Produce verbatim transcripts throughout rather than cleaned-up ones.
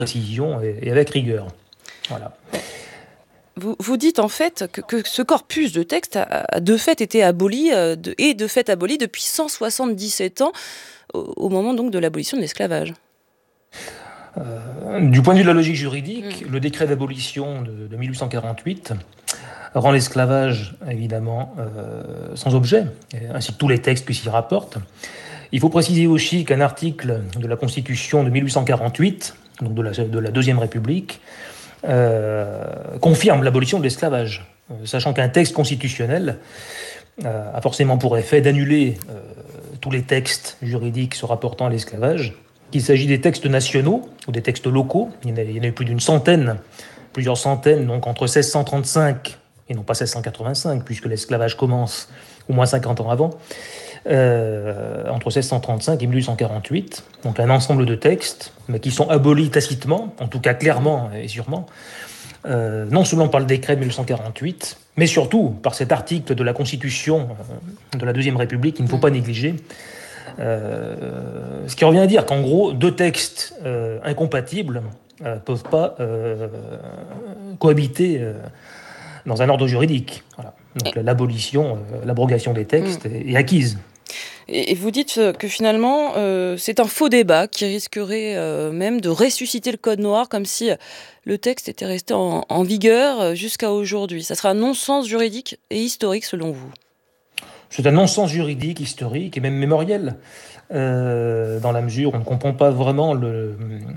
précision et, et avec rigueur. Voilà. Vous, vous dites en fait que, que ce corpus de texte a, a de fait été aboli, euh, de, et de fait aboli depuis cent soixante-dix-sept ans, au, au moment donc de l'abolition de l'esclavage. Euh, du point de vue de la logique juridique, mmh. le décret d'abolition de, de mille huit cent quarante-huit rend l'esclavage évidemment euh, sans objet, ainsi que tous les textes qui s'y rapportent. Il faut préciser aussi qu'un article de la Constitution de mille huit cent quarante-huit, donc de la, de la Deuxième République, euh, confirme l'abolition de l'esclavage, euh, sachant qu'un texte constitutionnel euh, a forcément pour effet d'annuler euh, tous les textes juridiques se rapportant à l'esclavage, qu'il s'agit des textes nationaux ou des textes locaux. Il y en a, il y en a eu plus d'une centaine, plusieurs centaines, donc entre seize cent trente-cinq et non pas seize cent quatre-vingt-cinq, puisque l'esclavage commence au moins cinquante ans avant, euh, entre seize cent trente-cinq et mille huit cent quarante-huit, donc un ensemble de textes, mais qui sont abolis tacitement, en tout cas clairement et sûrement, euh, non seulement par le décret de mille huit cent quarante-huit, mais surtout par cet article de la Constitution euh, de la Deuxième République qu'il ne faut pas négliger. Euh, ce qui revient à dire qu'en gros, deux textes euh, incompatibles ne euh, peuvent pas euh, cohabiter euh, dans un ordre juridique. Voilà. Donc l'abolition, euh, l'abrogation des textes mmh. est, est acquise. Et vous dites que finalement, euh, c'est un faux débat qui risquerait euh, même de ressusciter le code noir comme si le texte était resté en, en vigueur jusqu'à aujourd'hui. Ça sera un non-sens juridique et historique selon vous? C'est un non-sens juridique, historique et même mémoriel, euh, dans la mesure où on ne comprend pas vraiment le,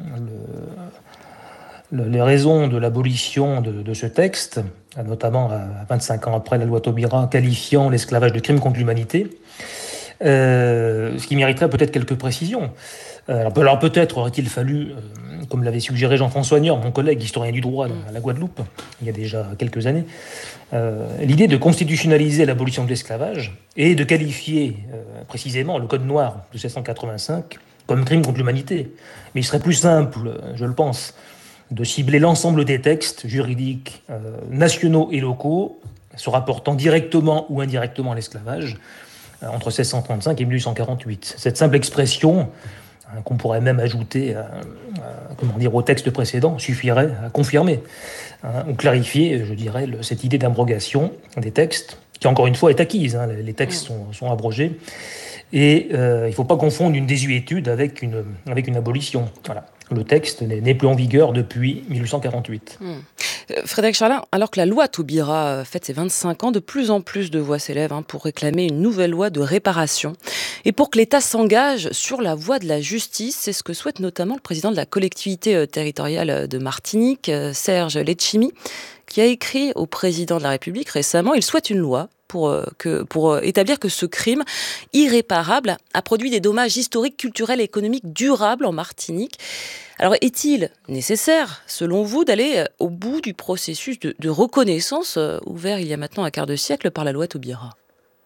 le, le, les raisons de l'abolition de, de ce texte, notamment à vingt-cinq ans après la loi Taubira, qualifiant l'esclavage de crime contre l'humanité. Euh, ce qui mériterait peut-être quelques précisions. Euh, alors peut-être aurait-il fallu, euh, comme l'avait suggéré Jean-François Niort, mon collègue historien du droit à la Guadeloupe, il y a déjà quelques années, euh, l'idée de constitutionnaliser l'abolition de l'esclavage et de qualifier euh, précisément le Code noir de mille sept cent quatre-vingt-cinq comme crime contre l'humanité. Mais il serait plus simple, je le pense, de cibler l'ensemble des textes juridiques euh, nationaux et locaux se rapportant directement ou indirectement à l'esclavage, entre seize cent trente-cinq et mille huit cent quarante-huit. Cette simple expression, hein, qu'on pourrait même ajouter à, à, comment dire, au texte précédent, suffirait à confirmer hein, ou clarifier, je dirais, le, cette idée d'abrogation des textes, qui encore une fois est acquise. Hein, les textes sont, sont abrogés. Et euh, il ne faut pas confondre une désuétude avec une, avec une abolition. Voilà. Le texte n'est, n'est plus en vigueur depuis mille huit cent quarante-huit. Mmh. Frédéric Charlin, alors que la loi Taubira fête ses vingt-cinq ans, de plus en plus de voix s'élèvent hein, pour réclamer une nouvelle loi de réparation. Et pour que l'État s'engage sur la voie de la justice, c'est ce que souhaite notamment le président de la collectivité territoriale de Martinique, Serge Letchimy, qui a écrit au président de la République récemment. Il souhaite une loi pour, euh, que, pour euh, établir que ce crime irréparable a produit des dommages historiques, culturels et économiques durables en Martinique. Alors, est-il nécessaire, selon vous, d'aller au bout du processus de, de reconnaissance euh, ouvert il y a maintenant un quart de siècle par la loi Taubira ?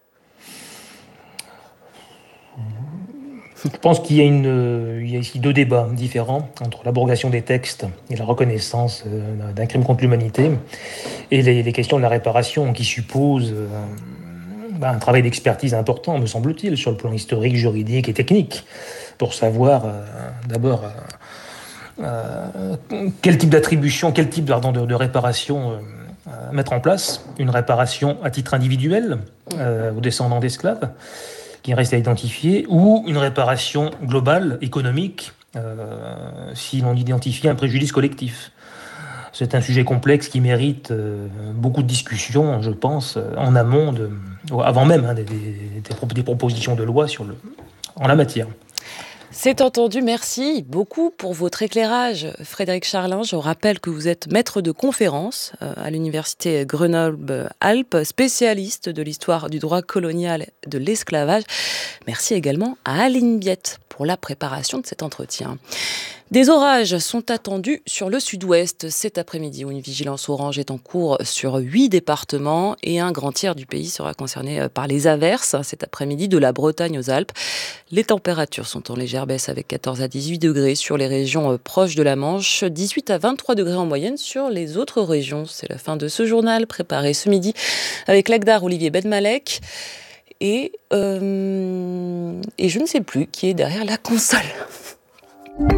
Je pense qu'il y a, une, il y a ici deux débats différents entre l'abrogation des textes et la reconnaissance euh, d'un crime contre l'humanité et les, les questions de la réparation qui supposent euh, bah, un travail d'expertise important, me semble-t-il, sur le plan historique, juridique et technique, pour savoir euh, d'abord euh, euh, quel type d'attribution, quel type pardon, de, de réparation euh, mettre en place. Une réparation à titre individuel euh, aux descendants d'esclaves, qui reste à identifier, ou une réparation globale, économique, euh, si l'on identifie un préjudice collectif. C'est un sujet complexe qui mérite euh, beaucoup de discussions, je pense, en amont, de, avant même hein, des, des, des propositions de loi sur le, en la matière. C'est entendu, merci beaucoup pour votre éclairage, Frédéric Charlin. Je rappelle que vous êtes maître de conférence à l'université Grenoble-Alpes, spécialiste de l'histoire du droit colonial de l'esclavage. Merci également à Aline Biette pour la préparation de cet entretien. Des orages sont attendus sur le sud-ouest cet après-midi où une vigilance orange est en cours sur huit départements et un grand tiers du pays sera concerné par les averses cet après-midi de la Bretagne aux Alpes. Les températures sont en légère baisse avec quatorze à dix-huit degrés sur les régions proches de la Manche, dix-huit à vingt-trois degrés en moyenne sur les autres régions. C'est la fin de ce journal préparé ce midi avec l'Agdar Olivier Benmalek et, euh, et je ne sais plus qui est derrière la console.